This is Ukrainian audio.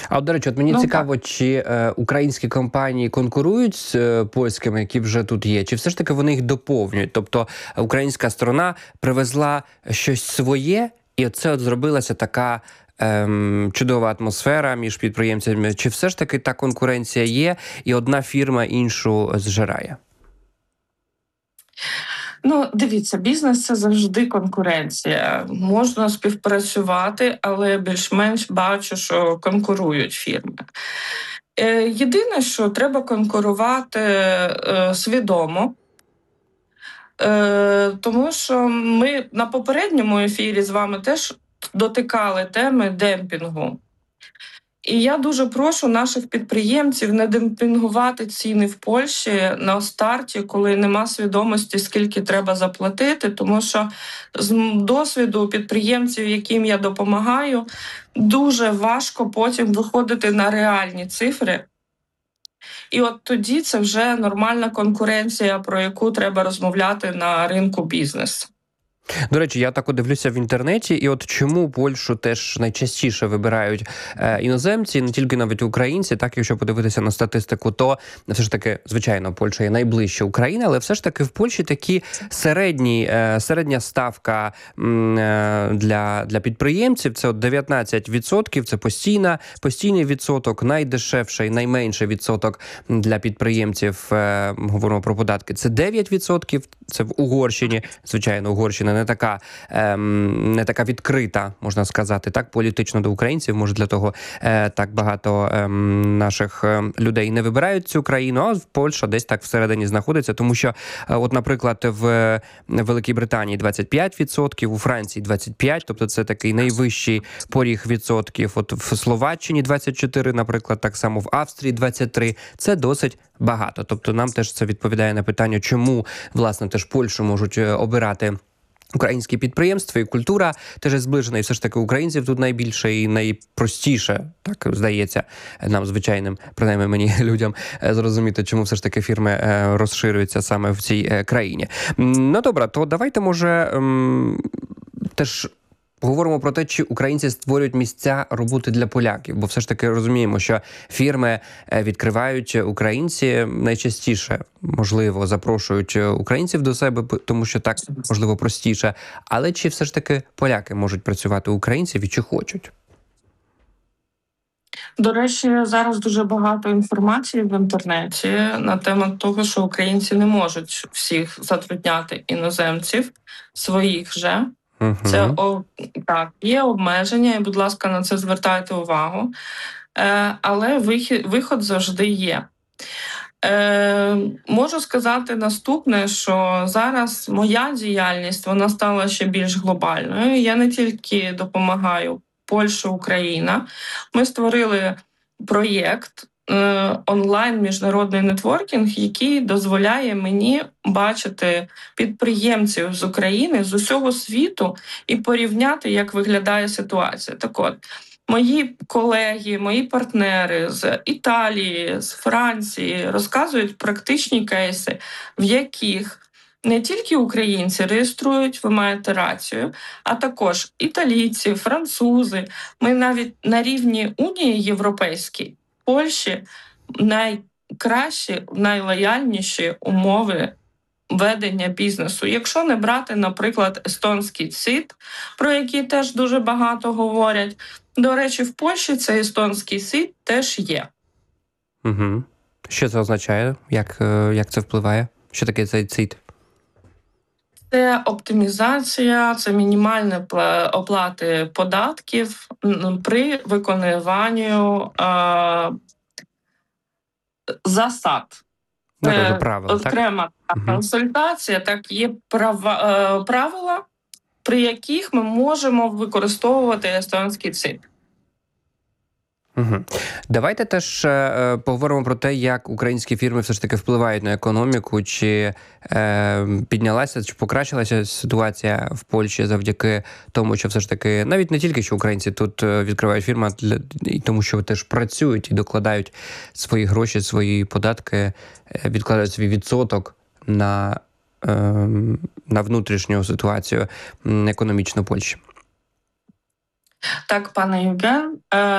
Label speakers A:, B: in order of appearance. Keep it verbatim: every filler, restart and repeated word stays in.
A: А от, до речі, от мені
B: Ну,
A: цікаво,
B: так.
A: чи е, українські компанії конкурують з е, польськими, які вже тут є, чи все ж таки вони їх доповнюють? Тобто українська сторона привезла щось своє, і оце от зробилася така ем, чудова атмосфера між підприємцями. Чи все ж таки та конкуренція є, і одна фірма іншу зжирає?
B: Ну, дивіться, бізнес – це завжди конкуренція. Можна співпрацювати, але більш-менш бачу, що конкурують фірми. Е, єдине, що треба конкурувати е, свідомо, е, тому що ми на попередньому ефірі з вами теж дотикали теми демпінгу. І я дуже прошу наших підприємців не демпінгувати ціни в Польщі на старті, коли нема свідомості, скільки треба заплатити, тому що з досвіду підприємців, яким я допомагаю, дуже важко потім виходити на реальні цифри. І от тоді це вже нормальна конкуренція, про яку треба розмовляти на ринку бізнесу.
A: До речі, я так от дивлюся в інтернеті, і от чому Польщу теж найчастіше вибирають е, іноземці, не тільки навіть українці, так, якщо подивитися на статистику, то все ж таки, звичайно, Польща є найближча Україна, але все ж таки в Польщі такі середні, е, середня ставка м, е, для, для підприємців, це от дев'ятнадцять відсотків, це постійна, постійний відсоток, найдешевший, найменший відсоток для підприємців, е, говоримо про податки, це дев'ять відсотків, це в Угорщині, звичайно, Угорщина не така, ем, не така відкрита, можна сказати, так, політично до українців, може для того е, так багато ем, наших е, людей не вибирають цю країну, а Польща десь так всередині знаходиться, тому що, е, от, наприклад, в Великій Британії двадцять п'ять відсотків, у Франції двадцять п'ять відсотків, тобто це такий найвищий поріг відсотків, от в Словаччині двадцять чотири, наприклад, так само в Австрії двадцять три, це досить багато, тобто нам теж це відповідає на питання, чому, власне, теж Польщу можуть обирати українські підприємства, і культура теж зближена, і все ж таки українців тут найбільше і найпростіше, так здається, нам, звичайним, принаймні мені, людям, зрозуміти, чому все ж таки фірми розширюються саме в цій країні. Ну, добре, то давайте, може, теж поговоримо про те, чи українці створюють місця роботи для поляків, бо все ж таки розуміємо, що фірми відкривають українці найчастіше, можливо, запрошують українців до себе, тому що так, можливо, простіше. Але чи все ж таки поляки можуть працювати українців і чи хочуть?
B: До речі, зараз дуже багато інформації в інтернеті на тему того, що українці не можуть всіх затрудняти іноземців, своїх же.
A: Угу.
B: Це о, так, є обмеження, і, будь ласка, на це звертайте увагу. Е, але вихід, виход завжди є. Е, можу сказати наступне, що зараз моя діяльність вона стала ще більш глобальною. Я не тільки допомагаю Польща, Україна. Ми створили проєкт онлайн міжнародний нетворкінг, який дозволяє мені бачити підприємців з України, з усього світу і порівняти, як виглядає ситуація. Так от, мої колеги, мої партнери з Італії, з Франції розказують практичні кейси, в яких не тільки українці реєструють, ви маєте рацію, а також італійці, французи. Ми навіть на рівні Унії Європейській, Польщі найкращі, найлояльніші умови ведення бізнесу. Якщо не брати, наприклад, естонський СІД, про який теж дуже багато говорять. До речі, в Польщі цей естонський СІД теж є.
A: Угу. Що це означає? Як, як це впливає? Що таке цей СІД?
B: Це оптимізація, це мінімальні оплати податків при виконуванні е, засад.
A: Ну,
B: Це
A: правила,
B: окрема
A: так?
B: консультація, так, є права, е, правила, при яких ми можемо використовувати естонський СІД.
A: Угу. Давайте теж е, поговоримо про те, як українські фірми все ж таки впливають на економіку, чи е, піднялася, чи покращилася ситуація в Польщі завдяки тому, що все ж таки, навіть не тільки, що українці тут відкривають фірми, а для, і тому, що теж працюють і докладають свої гроші, свої податки, відкладають свій відсоток на, е, на внутрішню ситуацію економічну Польщі.
B: Так, пане Євген,